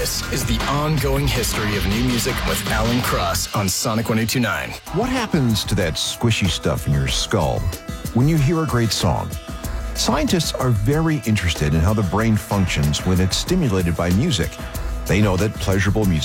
This is the ongoing history of new music with Alan Cross on Sonic 102.9. What happens to that squishy stuff in your skull when you hear a great song? Scientists are very interested in how the brain functions when it's stimulated by music. They know that pleasurable music